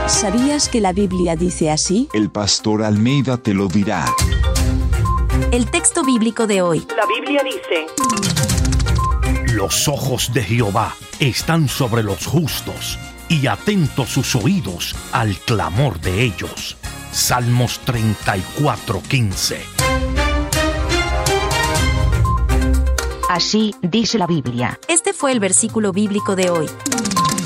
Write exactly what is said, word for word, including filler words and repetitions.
¿Sabías que la Biblia dice así? El pastor Almeida te lo dirá. El texto bíblico de hoy. La Biblia dice: Los ojos de Jehová están sobre los justos, y atentos sus oídos al clamor de ellos. Salmos treinta y cuatro, quince. Así dice la Biblia. Este fue el versículo bíblico de hoy.